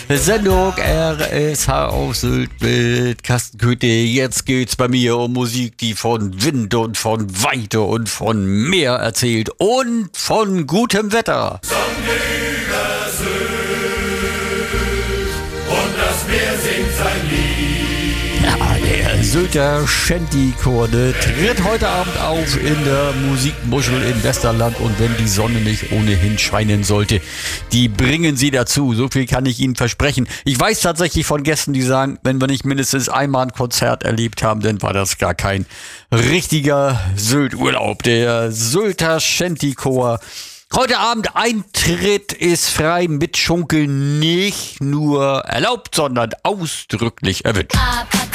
Sendung RSH auf Sylt mit Carsten Köthe. Jetzt geht's bei mir um Musik, die von Wind und von Weite und von Meer erzählt und von gutem Wetter. Sonne über Sylt und das Meer singt sein Lied. Ja, der Sylter Shanty-Chor tritt heute Abend auf in der Musikmuschel in Westerland, und wenn die Sonne nicht ohnehin scheinen sollte, die bringen sie dazu. So viel kann ich Ihnen versprechen. Ich weiß tatsächlich von Gästen, die sagen, wenn wir nicht mindestens einmal ein Konzert erlebt haben, dann war das gar kein richtiger Sylt-Urlaub. Der Sylter Shanty-Chor. Heute Abend Eintritt ist frei, mit Schunkeln nicht nur erlaubt, sondern ausdrücklich erwünscht.